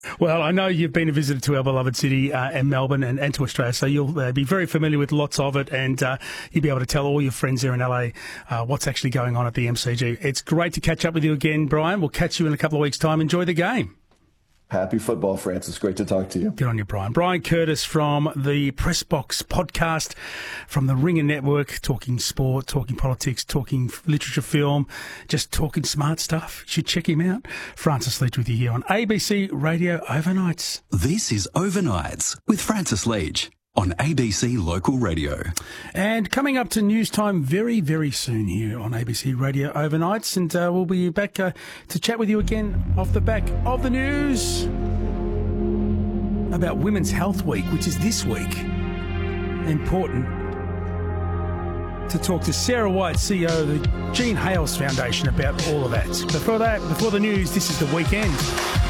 Well, I know you've been a visitor to our beloved city and Melbourne and to Australia, so you'll be very familiar with lots of it, and you'll be able to tell all your friends there in LA what's actually going on at the MCG. It's great to catch up with you again, Brian. We'll catch you in a couple of weeks' time. Enjoy the game. Happy football, Francis. Great to talk to you. Good on you, Brian. Brian Curtis from the Press Box podcast from the Ringer Network, talking sport, talking politics, talking literature, film, just talking smart stuff. You should check him out. Francis Leach with you here on ABC Radio Overnights. This is Overnights with Francis Leach on ABC Local Radio. And coming up to news time very, very soon here on ABC Radio Overnights. And we'll be back to chat with you again off the back of the news about Women's Health Week, which is this week. Important to talk to Sarah White, CEO of the Jean Hales Foundation, about all of that. Before the news, this is The Weekend.